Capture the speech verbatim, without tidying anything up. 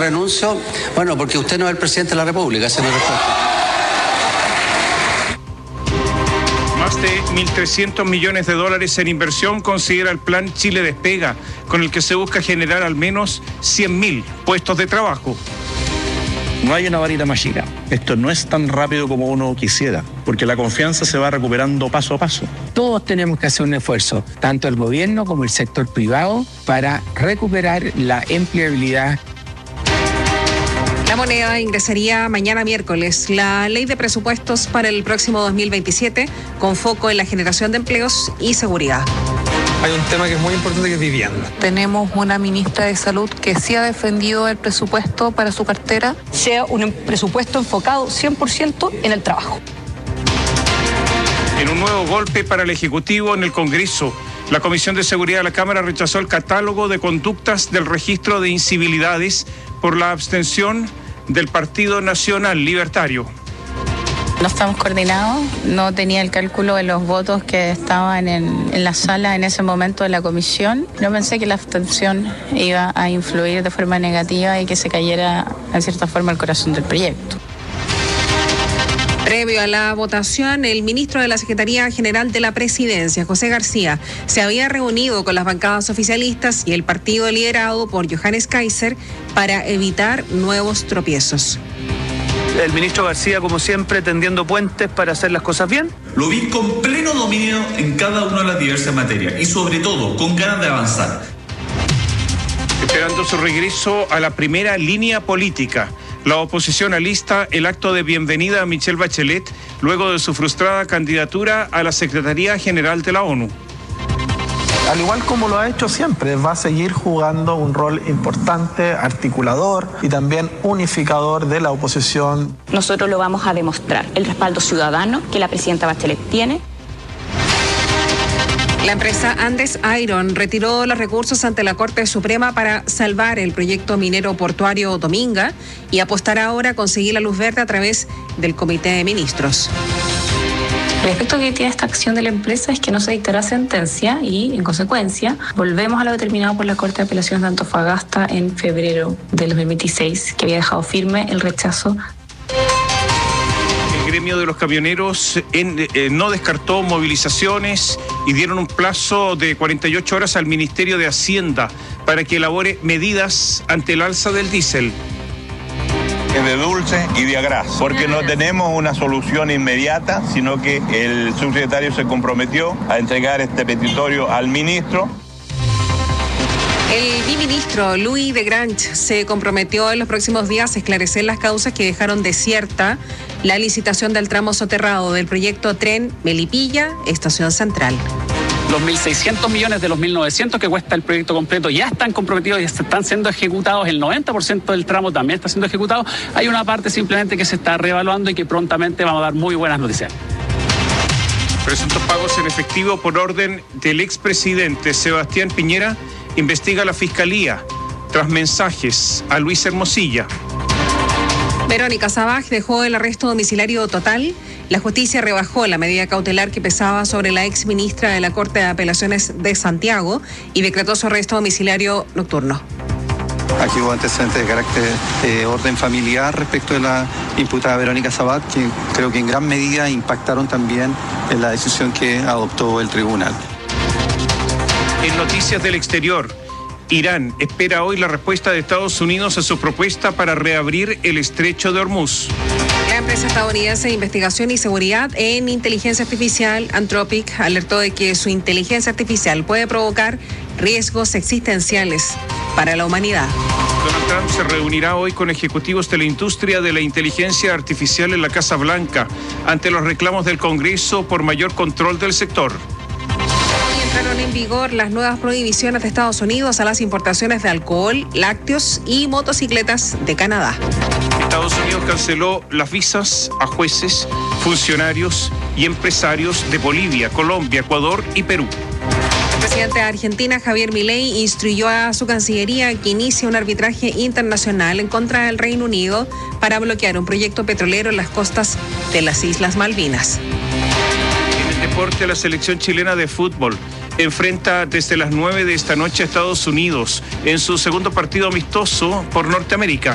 renuncio? Bueno, porque usted no es el presidente de la República, esa es mi respuesta. Más de mil trescientos millones de dólares en inversión considera el Plan Chile Despega, con el que se busca generar al menos cien mil puestos de trabajo. No hay una varita mágica. Esto no es tan rápido como uno quisiera, porque la confianza se va recuperando paso a paso. Todos tenemos que hacer un esfuerzo, tanto el gobierno como el sector privado, para recuperar la empleabilidad. La moneda ingresaría mañana miércoles la ley de presupuestos para el próximo dos mil veintisiete, con foco en la generación de empleos y seguridad. Hay un tema que es muy importante, que es vivienda. Tenemos una ministra de Salud que sí ha defendido el presupuesto para su cartera. Sea un presupuesto enfocado cien por ciento en el trabajo. En un nuevo golpe para el Ejecutivo en el Congreso, la Comisión de Seguridad de la Cámara rechazó el catálogo de conductas del registro de incivilidades por la abstención del Partido Nacional Libertario. No estamos coordinados, no tenía el cálculo de los votos que estaban en, en la sala en ese momento de la comisión. No pensé que la abstención iba a influir de forma negativa y que se cayera en cierta forma el corazón del proyecto. Previo a la votación, el ministro de la Secretaría General de la Presidencia, José García, se había reunido con las bancadas oficialistas y el partido liderado por Johannes Kaiser para evitar nuevos tropiezos. El ministro García, como siempre, tendiendo puentes para hacer las cosas bien. Lo vi con pleno dominio en cada una de las diversas materias y sobre todo con ganas de avanzar. Esperando su regreso a la primera línea política, la oposición alista el acto de bienvenida a Michelle Bachelet luego de su frustrada candidatura a la Secretaría General de la ONU. Al igual como lo ha hecho siempre, va a seguir jugando un rol importante, articulador y también unificador de la oposición. Nosotros lo vamos a demostrar, el respaldo ciudadano que la presidenta Bachelet tiene. La empresa Andes Iron retiró los recursos ante la Corte Suprema para salvar el proyecto minero portuario Dominga y apostará ahora a conseguir la luz verde a través del Comité de Ministros. El efecto que tiene esta acción de la empresa es que no se dictará sentencia y, en consecuencia, volvemos a lo determinado por la Corte de Apelaciones de Antofagasta en febrero del dos mil veintiséis, que había dejado firme el rechazo. El gremio de los camioneros en, eh, no descartó movilizaciones y dieron un plazo de cuarenta y ocho horas al Ministerio de Hacienda para que elabore medidas ante el alza del diésel. De dulce y de agraz, porque no tenemos una solución inmediata, sino que el subsecretario se comprometió a entregar este petitorio al ministro. El biministro Louis de Grange se comprometió en los próximos días a esclarecer las causas que dejaron desierta la licitación del tramo soterrado del proyecto Tren Melipilla, Estación Central. Los mil seiscientos millones de los mil novecientos que cuesta el proyecto completo ya están comprometidos y están siendo ejecutados. El noventa por ciento del tramo también está siendo ejecutado. Hay una parte simplemente que se está reevaluando y que prontamente vamos a dar muy buenas noticias. Presuntos pagos en efectivo por orden del expresidente Sebastián Piñera investiga la Fiscalía tras mensajes a Luis Hermosilla. Verónica Sabaj dejó el arresto domiciliario total. La justicia rebajó la medida cautelar que pesaba sobre la ex ministra de la Corte de Apelaciones de Santiago y decretó su arresto domiciliario nocturno. Aquí hubo antecedentes de carácter de orden familiar respecto de la imputada Verónica Sabaj, que creo que en gran medida impactaron también en la decisión que adoptó el tribunal. En noticias del exterior, Irán espera hoy la respuesta de Estados Unidos a su propuesta para reabrir el estrecho de Hormuz. La empresa estadounidense de investigación y seguridad en inteligencia artificial, Anthropic, alertó de que su inteligencia artificial puede provocar riesgos existenciales para la humanidad. Donald Trump se reunirá hoy con ejecutivos de la industria de la inteligencia artificial en la Casa Blanca ante los reclamos del Congreso por mayor control del sector. Entraron en vigor las nuevas prohibiciones de Estados Unidos a las importaciones de alcohol, lácteos y motocicletas de Canadá. Estados Unidos canceló las visas a jueces, funcionarios y empresarios de Bolivia, Colombia, Ecuador y Perú. El presidente de Argentina, Javier Milei, instruyó a su Cancillería que inicie un arbitraje internacional en contra del Reino Unido para bloquear un proyecto petrolero en las costas de las Islas Malvinas. En el deporte, la selección chilena de fútbol enfrenta desde las nueve de esta noche a Estados Unidos en su segundo partido amistoso por Norteamérica.